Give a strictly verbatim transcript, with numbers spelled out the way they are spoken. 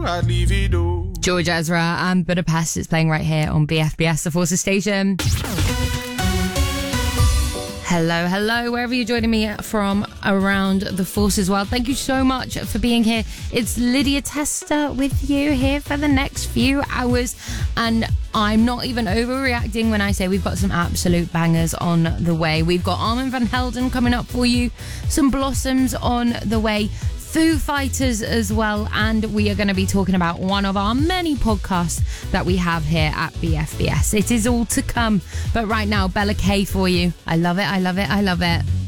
proudly do. George Ezra and Budapest is playing right here on B F B S, the Forces Station. Hello, hello, wherever you're joining me from around the Forces world. Thank you so much for being here. It's Lydia Tester with you here for the next few hours. And I'm not even overreacting when I say we've got some absolute bangers on the way. We've got Armand van Helden coming up for you, some Blossoms on the way, Foo Fighters as well, and we are going to be talking about one of our many podcasts that we have here at B F B S. It is all to come, but right now, Bella K for you. I love it, I love it, I love it.